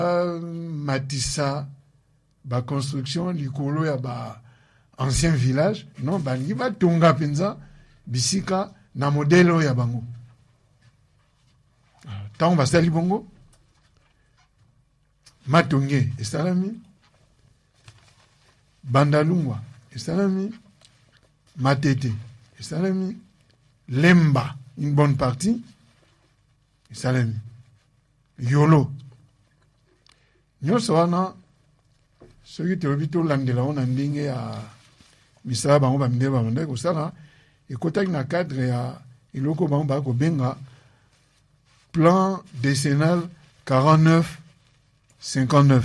matisa ba construction likolo ya ba ancien village non bangi ba tunga penza bisika na modelo ya bango tant basali bongo Matonge esalami Bandalungwa esalami Matete esalami Lemba une bonne partie esalami Yolo nyonso wana soki toyebi tolandela ngo na ndenge ya misala bango baminde babandaki kosala ekotaki na cadre ya eloko bango bakobenga plan décennal 49-59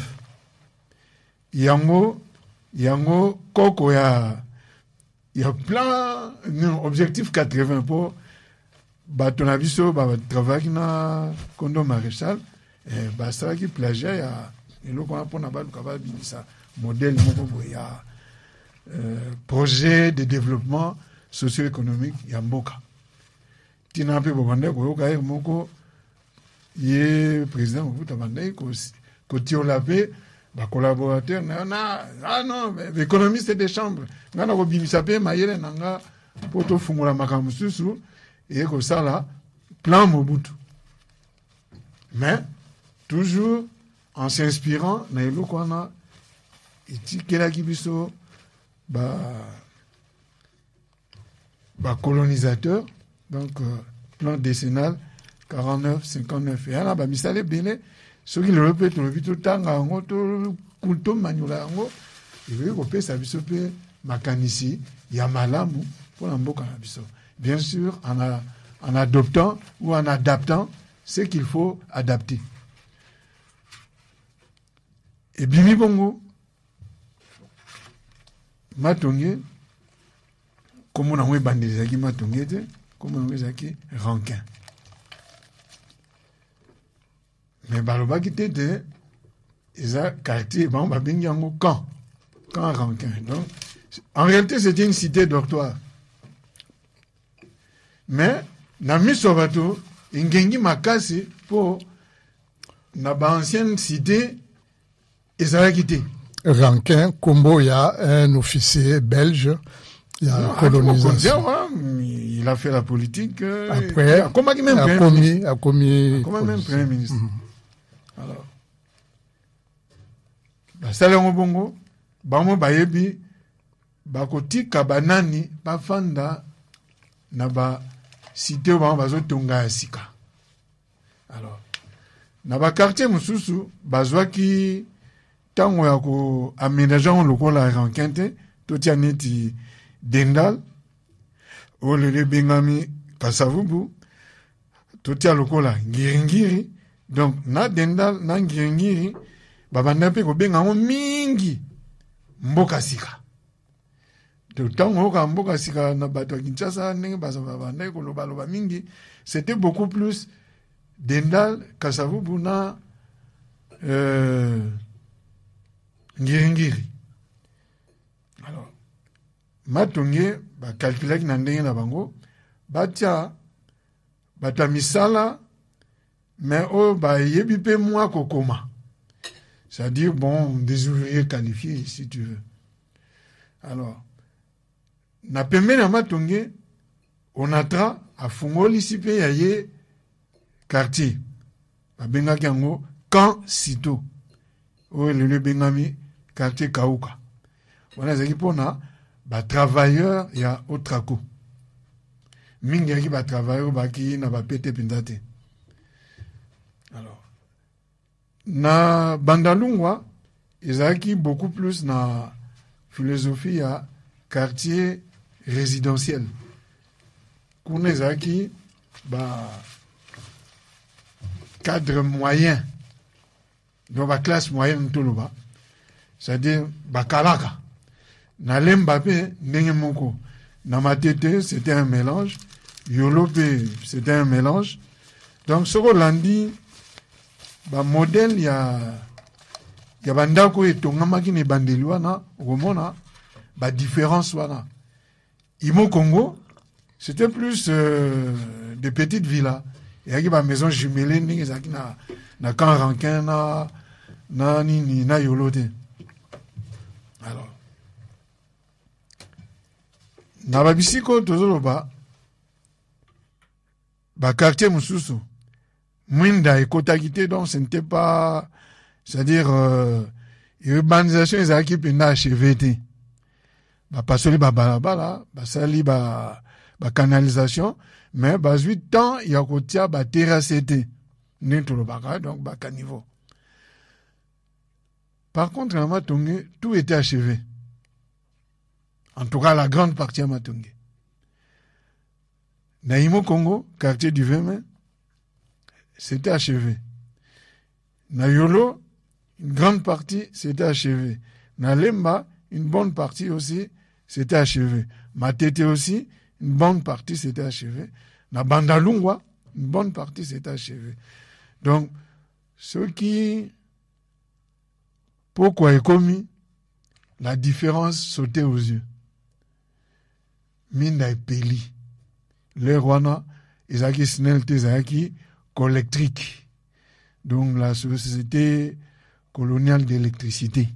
yango koko ya plan objectif 80 po bato na biso batravaillaki na kondo maréchal basalaki plagiat ya eloko wana mpona baluka babimisa modèle moko boye ya projet de développement socio-économique ya mboka tina mpe bobandaki koyoka ye moko ye président Mobutu abandaki kotiola mpe bacolaborateur non économiste de chambre nga na kobimisa mpe mayele na nga mpo tofungola makambo mosusu eye kosala plan Mobutu mais toujours en s'inspirant na eloko wana etikelaki biso colonisateur donc plan décennal 49-59 eyana bamisala ebele soki lelo mpe tolobi totanga yango tomanyola yango ekoki kopesa biso mpe makanisi ya malamu mpona mboka na biso bien sûr en adoptant ou en adaptant ce qu'il faut adapter ebimi bongo Matonge komona ngo ebandeli ezalaki Matonge te komona ngo ezalaki Rankin mais balobaki te eza quartier bango babengi yango camp Rankin donc en réalité c'était une cité dortoir mais na miso bato ingengi makasi po na ba ancienne cité ezalaki te Rankin, Kombo, il y a un officier belge, il y a colonisation. Il a fait la politique. Après, il a commis même Premier ministre. Alors, Salongo Bongo, Bamo Bayebi, Bakoti Kabanani, Bafanda, Naba cité au Bazo Tonga Sika. Alors, Naba quartier Mususu, Bazwaki. Tango ya ko aménageant lokola Rankin te totia neti Dendal olele bengami Kasavubu totia lokola Ngiringiri donc na Dendal na Ngiringiri babanda pe ko benga ngo mingi mboka sika to tango ka mboka sika na bato Kinshasa ndenge babanda ko loba mingi c'était beaucoup plus Dendal Kasavubu na Ngiringiri. Alors, Matonge, calculaki na ndenge na bango, batia misala, mais yebi pe mwa kokoma. C'est-à-dire, bon, des ouvriers qualifiés, si tu veux. Alors, na pembe na Matonge, on atra a fungoli si pe yaye quartier. Babengaki yango Camp Sito. Le bengami quartier Kauka. On a dit pona ba travailleur ya Otrako. Mingi ba travailleur ba ki na ba pété pindate. Alors na Bandalungwa ezaki beaucoup plus na philosophie ya quartier résidentiel. Kuna ezaki ba cadre moyen. Donc la classe moyenne toloba c'est-à-dire bakalaka na Lemba pe ndenge moko na Matete c'était un mélange Yolo pe c'était un mélange donc soko landi ba modèle ya bandako etongamaki ne bandeli wana okomona ba différence wana Imo Congo c'était plus des petites villas et avec ba maison jumelée ndenge ezaki na Camp Rankin na nini na yolo te. Alors na babisiko tozoloba ba quartier mususu mwinda ekotaki te, donc ce n'était pas, c'est-à-dire urbanisation ezalaki penda achevé te. Bapasoli babalabala basali ba canalisation, mais bazwi temps ya kotia ba terrasse te ndenge tolobaka, donc bakaniveau. Par contre na Matonge tout était achevé, en tout cas la grande partie à Matonge. Na Imo Congo, quartier du 20 mai, c'était achevé. Na Yolo, une grande partie, c'était achevé. Na Lemba, une bonne partie aussi, c'était achevé. Matete aussi, une bonne partie, c'était achevé. Na Bandalungwa, une bonne partie, c'était achevé. Donc, ce qui, pourquoi est commis, la différence sautait aux yeux. Minda et Peli. Les Rwanda, Isaki Snell Tezaki, collectrique. Donc la société coloniale d'électricité.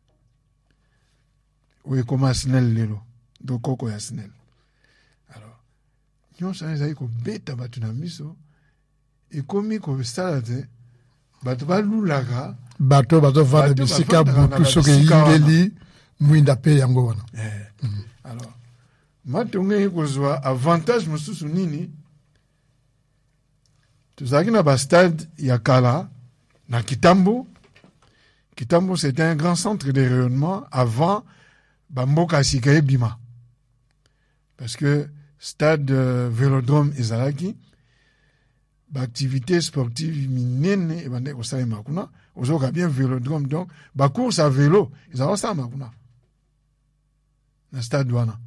Oui, comme Snell Lelo. Donc Koko ya Snell. Alors, nous savons que bêta batunamiso, et comme ko salade, batba lulaga, bato va de bisika butu soke ingeli mwinda pe yango wana. Alors, Matonge kozwa avantage mususu nini? Tuzaki na ba stade ya kala na Kitambo. Kitambo c'était un grand centre de rayonnement avant Bamboka Sikae Bima. Parce que stade Vélodrome ezalaki ba activité sportive minene et bande ko sala makuna, ozoka bien Vélodrome, donc ba course à vélo ezalaka sa makuna. Na stade wana.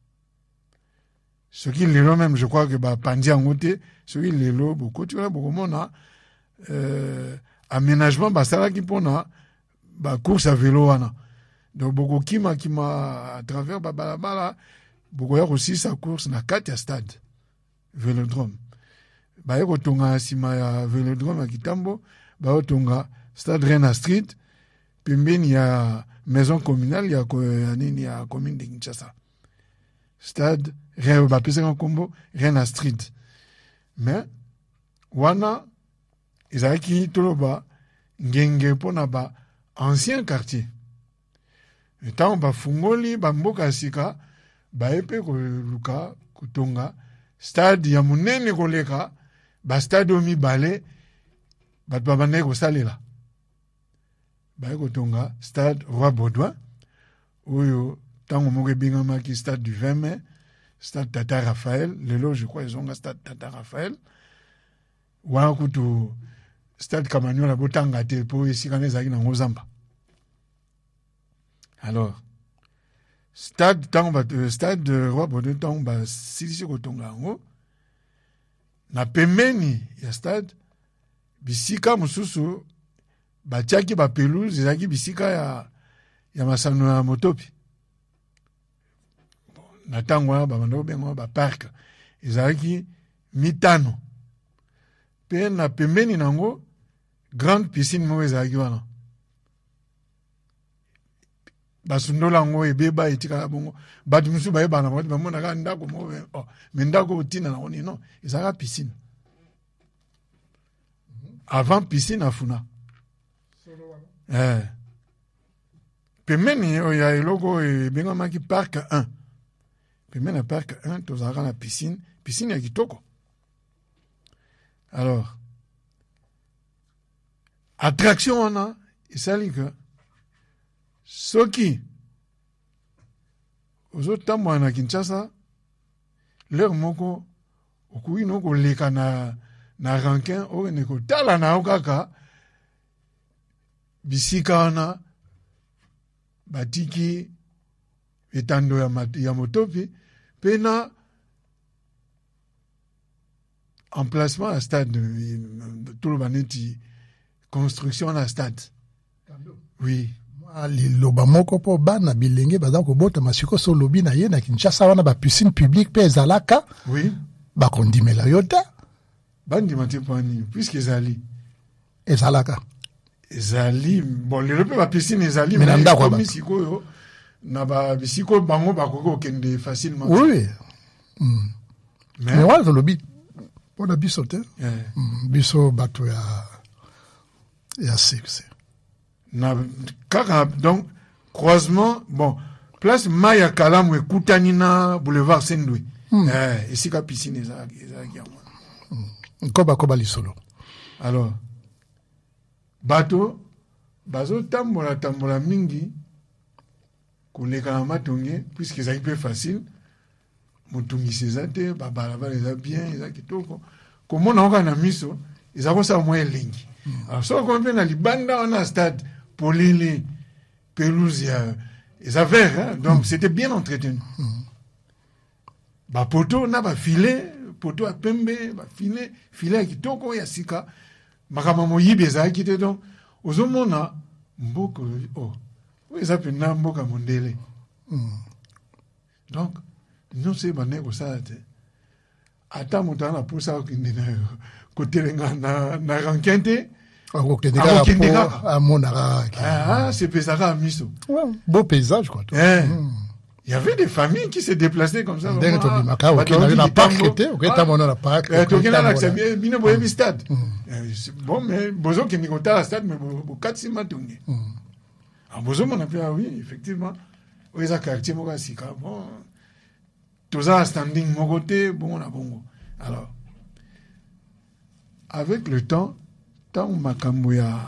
Ce qui est même, je crois que Pandi Angote, ce qui est beaucoup, tu vois, beaucoup mona aménagement, ça qui pona, course à vélo, wana. Donc beaucoup qui m'a à travers balabala, beaucoup aussi sa course na 4 stade, Vélodrome. Yako tonga sima ya Vélodrome à Kitambo, tonga stade Rena Street, pembeni ya maison communale, ya commune de Kinshasa. Stade Bapeseka Kombo Rena Street. Mais wana ezalaki toloba ngenge pona ba ancien quartier. Etant ba fungoli ba mboka sika ba epe ko luka kutonga stade ya munene koleka ba stade omi balé ba babane ko salela. Ba ko tonga stade Roi Baudouin oyo tango moko ebingamaki stade du 20 mai, stade Tata Raphaël, lelo je crois ils ont un stade Tata Raphaël. Wana kutu stade Kamanyola botanga te po esika nezaki na ngozamba. Alors stade stade Roi Baudouin tango ba silisi kotonga ngo na pembeni ya stade bisika mususu batiaki ba pelouse ezaki bisika ya masano ya motopi. Na tango wana babando bengo ba parc ezalaki mitano pe na pembeni nango grande piscine mo ezalaki wana basundola ngo ebeba etika bongo batu musu bayeba na batu bamona ka ndako mo mais ndako utina na oni non ezalaka piscine avant piscine afuna pembeni ya eloko ebengamaki parc 1. Puis le parc 1, tu as la piscine. Piscine à Kitoko. Alors, attraction, on a, et ça dit que, ceux qui, aux autres temps, à Kinshasa, leur moko, au coup, ils ont les cana, na rankin, au neko, tala na okaka, bisika, on a, batiki, etando ya motopi pena emplacement à stade tout le baneti construction à stade. Oui, liloba moko po bana bilenge baza kobota masiko so lobi na ye na Kinshasa wana ba piscine publique pe ezalaka. Oui, ba kondimela yota bandi matipani puisque ezalaka ezali bon lelo pe ba piscine ezali mais comme sikoyo na ba bisiko bango bakoko kende facilement. Oui. Mais ouais, le lobby on a biso te. Biso bato ya sexe. Na kaka donc croisement bon place Maya Kalamu ekutani na boulevard Sendwe. Esika piscine ezaki yango. Koba lisolo. Alors bato bazo tambola mingi koleka na matonge puisque ezali peu facile motungisi eza te babalabala eza bien eza kitoko komona oka na miso eza kosala mwa elengi. Alors soko mpe na libanda wana stade polele pelouse ya eza vert hein? Donc c'était bien entretenu. Bapoto na bafilet poto ya pembe bafilet ya kitoko ya sika makambo moyibi ezalaki te donc ozomona mboka eza pena mboka mondele. Donc nyonso ebandaki kosala te ata moto ana posa okende na kotelenga na rankin te akokende kaka amonaka sepesaka miso beau paysage quoi. Il y avait des familles qui se déplaçaient comme ça. Ndenge tobimaka okende na parc te oketamona na parc tokenda na sabi bino boyebi stade bon mais bozo kendi kotala stade mais bokatisi matonge bozomona mpe oui effectivement oyo eza quartier moko ya sika bon toza standing moko te bongo na bongo. Alors avec le temps ntango makambo ya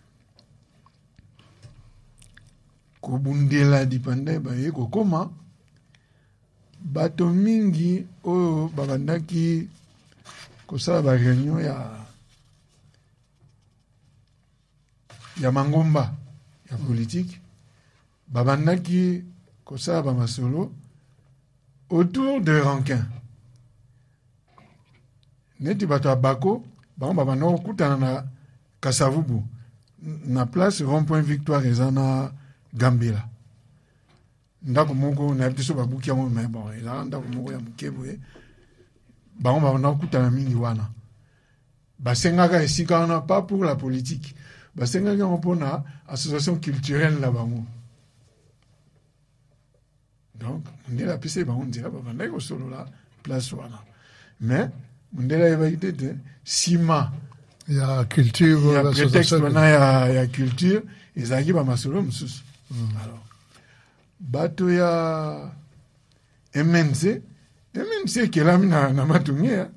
kobundela dipanda baye kokoma bato mingi oyo babandaki kosala bareunion ya mangomba ya politique babandaki kosala bamasolo autour de rankin neti bato ya bako bango babanda kokutana na Kasavubu na place rond-point Victoire eza na Gambela ndako moko na biso babuki yango mais bon eza ndako moko ya moke boye bango babanda kokutana mingi wana basengaka esika wana pas pour la politique basengaka yango mpona association culturelle na bango. Donc mundele apesi bango nzela babandaki kosolola place wana mais mundele ayebaki te nsima ya culture ya prétexte wana ya culture ezalaki bamasolo mosusu. Alors bato ya MNC ekelami na matonge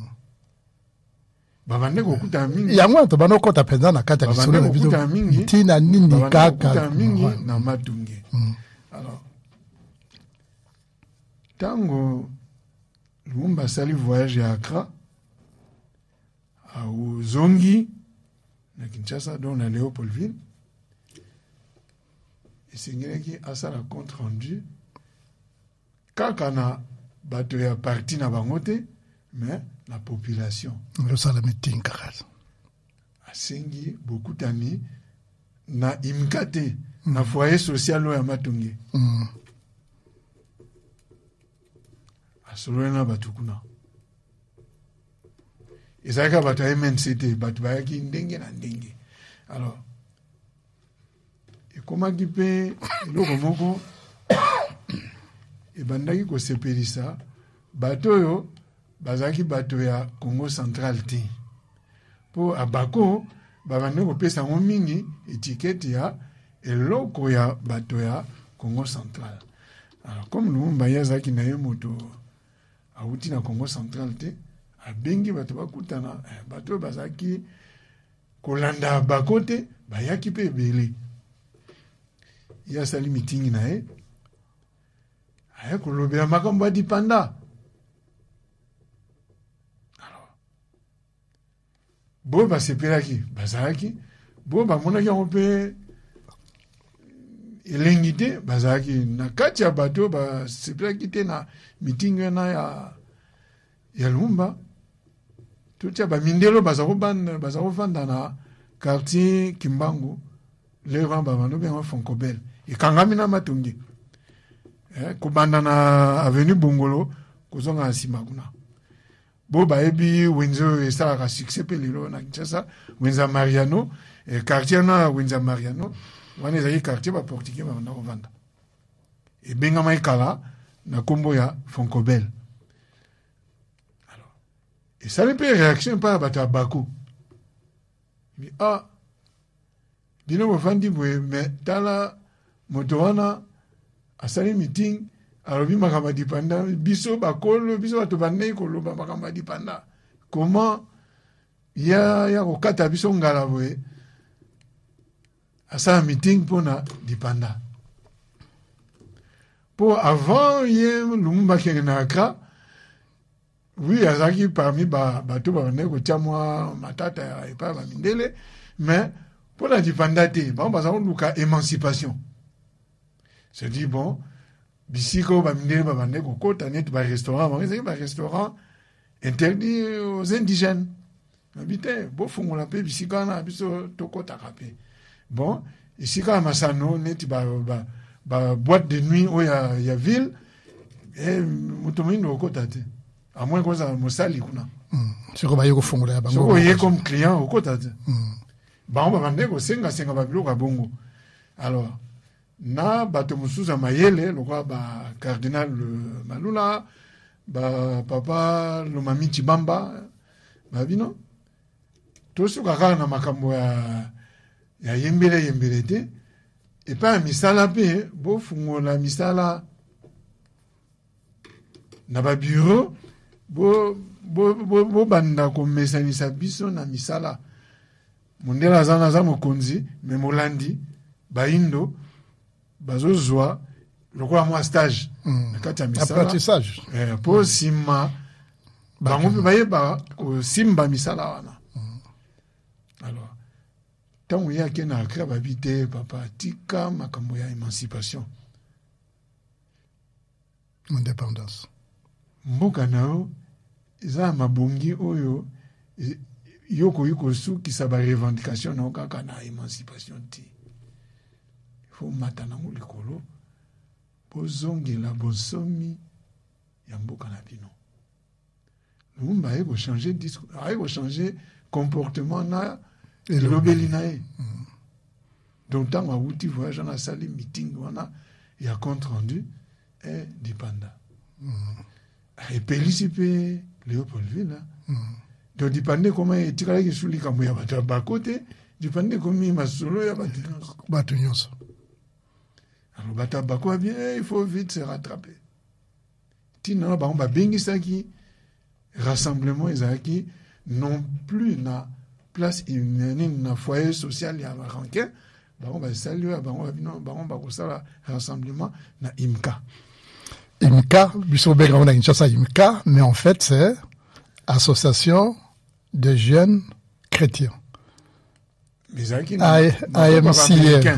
babande kokutana mingi yango tobanda okota mpenza na kati ya lisolo na biso ntina nini kaka mingi na matonge. Alors tango Lumumba asali voyage ya Accra ozongi na Kinshasa donc na Léopoldville esengelaki asala compte rendu kaka na bato ya parti na bango te mais la population losala meeting kaka asengi bokutani na imka te na foyer social oyo ya matonge asololi na bato kuna ezalaka bato ya MNC te bato bayaki ndenge na ndenge. Alors ekomaki mpe eloko moko ebandaki kosepelisa bato oyo bazalaki bato ya Congo Central te mpo abako babandaki kopesa yango mingi etikete ya eloko ya bato ya Congo Central. Alors comme Lumumba ye azalaki na ye moto awuti na Congo Central te abengi bato bakutana bato oyo bazalaki kolanda bako te bayaki mpe ebele ye asali mitingi na ye aya kolobela makambo ya dipanda. Alors boyo basepelaki bazalaki boyo bamonaki yango mpe elengi te bazalaki na kati ya bato basepelaki te na mitingi wana ya Lumumba totia bamindelo baza kofanda na quartier Kimbangu lero wana babando benga Foncobel ekangami na matonge kobanda na avenue Bongolo kozonga na nsima kuna bo bayebi wenze oyo esalaka succès mpe lelo na Kinshasa wenze ya Mariano quartier na Windsor Mariano wana ezali quartier ba portugais ba na kovanda et bengama ikala na kombo ya Foncobel. Alors et ça les réaction par bata Bakou mais bino bofandi boye mais tala moto wana asali meeting alobi makambo dipanda biso bakolo biso bato bandei koloba makambo dipanda comment ya kokata biso ngala boye asala meeting mpona dipanda po avant ye Lumumba kenge na Accra oui azalaki parmi bato babandei kotia mwa matata ya epai bamindele mais mpona dipanda te bango baza koluka émancipation c'est-à-dire bon bisiko bamindele babandei kokota neti barestaurant bango ezalaki barestaurant interdit aux indigènes habite bofungola mpe bisika wana biso tokotaka mpe bon esika ya masano neti boîte de nuit oyo ya ville moto moyindo okota te à moins kozala mosali kuna soko baye kofungola ya bango soko oye comme client okota te bango babandei kosengasenga babiloko ya bongo alors na bato mosusu ya mayele lokola bacardinal Malula papa Lomami Chibamba babino tosuka kaka na makambo ya yembele te epai ya misala mpe bofungola misala na babureau bobanda komesanisa biso na misala mondele aza mokonzi me molandi bayindo bazozwa lokola mwa stage na kati ya misala mpo nsima bango mpe bayeba kosimba misala wana alors ntango ye ake na Accra babi te papa tika makambo ya émancipation indépendance mboka na yo eza ya mabongi oyo yo koyi kosukisa barevendication na yo kaka na émancipation te fo mata nango likolo bozongela bonsomi ya mboka na bino. Lumumba aye kochanger discours, aye kochanger comportement na elobeli na ye. Donc ntango awuti voyage na sali meeting wana ya compte rendu dipanda epelisi mpe Léopoldville donc dipande koma etikalaki su likambo ya bato ya bako te dipande komi masolo ya bato nyonso. Alors bato ya bako bien il faut vite se rattraper tina bango babengisaki rassemblement ezalaki non plus na place na foyer social ya baranke bango basali oyo bango bakosala rassemblement na IMCA. IMCA, biso benga na Kinshasa IMCA, mais en fait c'est Association de jeunes chrétiens. AMCA.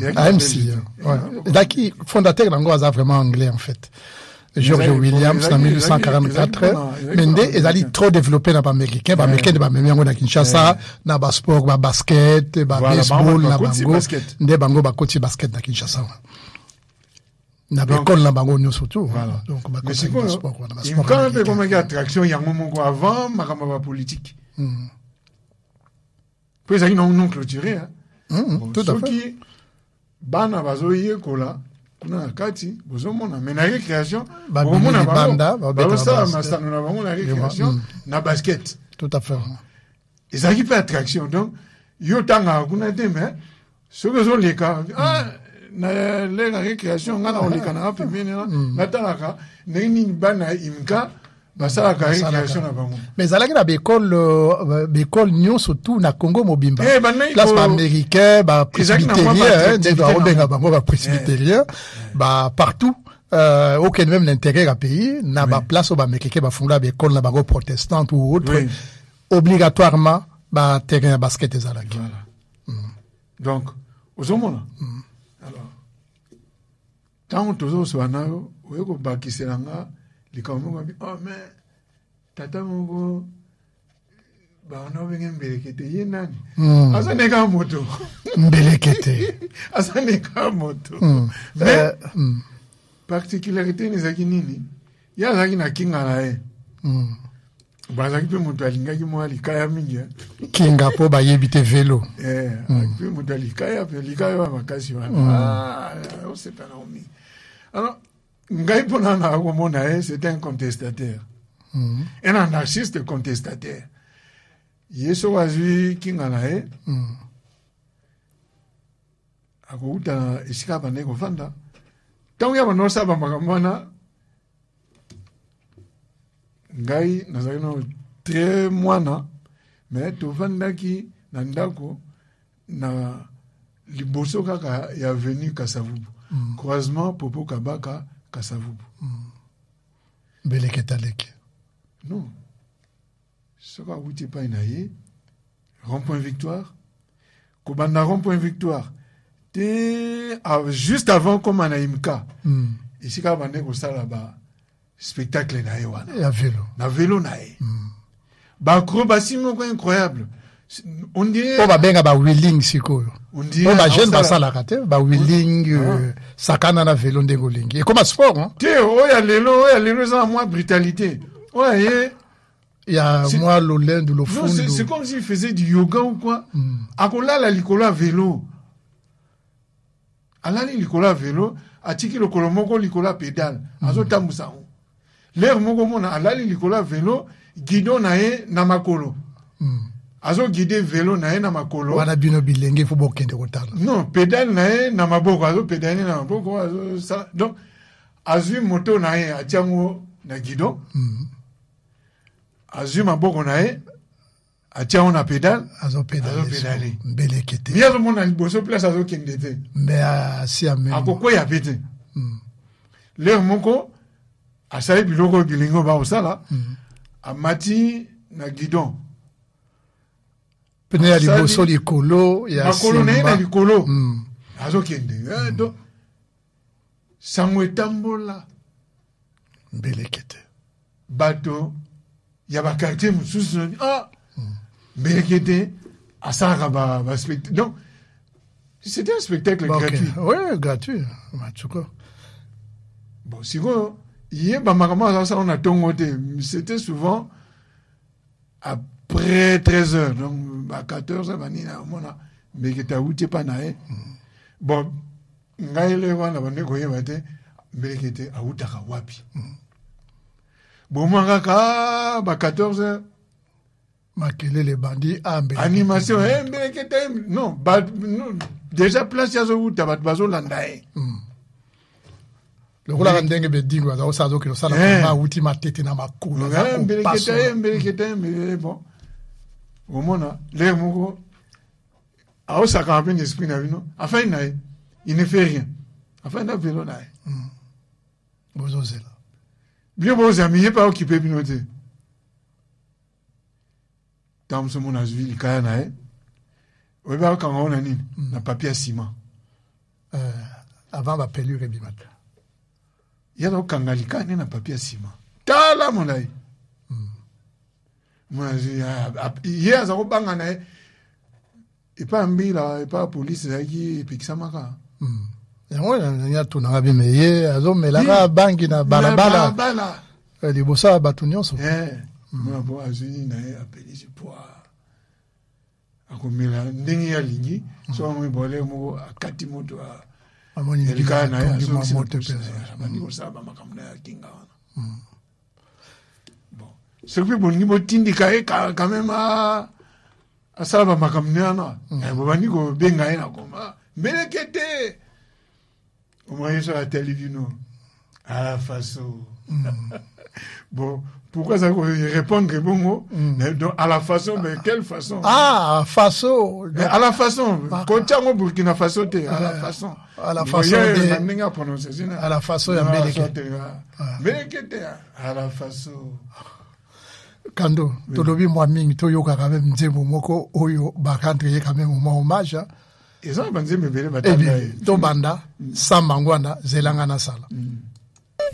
Daki fondateur nango aza vraiment anglais en fait. George Williams en 1844 mais nde ezali trop développé na américain de ba memengo na Kinshasa na ba sport ba basket ba baseball na bango nde bango ba koti basket na Kinshasa na bekol na bango nyonso tout donc ba koti sport na ba sport quand même comme attraction yango moko avant makambo ba politique puis ça non clôturé tout à fait bana bazoye kola na kati bozomona mais na récréation bomona banda bazosala masano na bango na récréation na basket tout à fait ezalaki mpe attraction donc yo tangaka kuna te mais soki ozoleka na lega récréation nga na oleka na pembeni natalaka ndenge nini bana ya IMCA basalaka récréation na bango mais ezalaki na bekole nyonso tout na Congo mobimba place baaméricain bapresbytérien nde baobenga bango bapresbytérien partout aucun même l'intérêt ya pays na baplace oyo baaméricain bafungula bekole na bango protestante ou autre obligatoirement baterrain ya basket ezalaki donc ozomona alors ntango tozosoba nayo oye kobakiselanga likambo moko mais tata moko baona obenge mbelekete ye nani azaneka moto mbelekete azaneka moto mais particularité nezalaki nini ye azalaki na kinga na ye bazaki pe moto alingaki mwa likaya mingi kinga po bayebite vélo pe moto alikaya pe likaya wa makasi wana osepela omi. Alors ngai mpona na komona c'était un contestataire, un anarchiste contestataire. Yeso wazwi kinga na ye akouta esika bande kofanda ntango ya bano osala makambo wana ngai nazali no très mwana mais tovandaki na ndako na liboso kaka ya avenue Kasavubu, croisement Popo Kabaka Kasavubu. Beleketaleke non soka wuti pa na ye rond-point Victoire kobanda rond-point Victoire te juste avant comme anaimka ici ka bande ko sala ba spectacle na ye wana ya vélo na vélo na ye ba acrobatie moko incroyable. On dirait on va benga ba wheeling sikoyo on dirait ba jeune ba sala kate ba wheeling sakana na vélo ndengo lingi et comme sport hein te oya lelo za moi brutalité ouais il y a moi l'olend ou le fond c'est comme s'il faisait du yoga ou quoi akola la likola vélo alali likola vélo atiki le kolomoko likola pédale azotambusa l'air moko mona alali likola vélo guidon na ye na makolo azo guider vélo na ye na makolo wana bino bilenge fo bokende kotala non pédale na ye na maboko azo pédale na maboko azo ça donc azui moto na ye atiango na guidon azui maboko na ye atiango na pédale azo pédale mbelekete ni azo mona liboso place azo kende te mais si a même akoko ya pete l'air moko asali biloko bilingo ba osala amati na guidon pene ya liboso likolo ya makolo na likolo azokende donc sango etambola mbelekete bato ya bakartier mosusu mbelekete asalaka ba spectacle. Donc c'était un spectacle gratuit. Oui, gratuit machuko bon siko ye bamakambo azasa on a tongo te c'était souvent après 13h donc à 14h banina mona mbelekete uti pa na ye bon ngai le wana bande koyeba te mbelekete autaka wapi bon mwanga ka ba 14h makelele bandi animation mbelekete non déjà place ya zo uta bat bazo landa ye le rola ndenge be dingo za osazo kilo sala ma uti matete na makulu za mbelekete mais bon au mona le moko a ça quand même esprit na vino enfin il ne fait rien enfin na vélo na bozozela bien vos amis pas occupé binoté tam ce mon azvili kaya na oui ba quand on a ni na papier à ciment avant ba pelure bimata ya do kangalika ni na papier à ciment tala monai moi hier ça robanga na et pas mbila et pas police qui pikisamaka yango ya tuna ba meye azomelaka bangi na balabala libosa bato nyonso moi bon azini na appelé ce poids akomela ndenge ya lingi so mo bole mo akati moto amoni elika na ya moto pesa bani ko saba makamna ya kinga wana bon ce que bon ni botindika quand même asaba makamna na bani ko benga ina koma mbelekete au moins sur la télévision à la façon bon pourquoi ça répondre bon donc à la façon mais quelle façon façon à la façon quand Burkina Faso te à la façon à la façon à la façon ya mbelekete à la façon kando tolobi mwa mingi to yoka quand même nzembo moko oyo bakandre ye quand même au hommage ils ont banzembe bele batanga to banda sambangwana zelanga na sala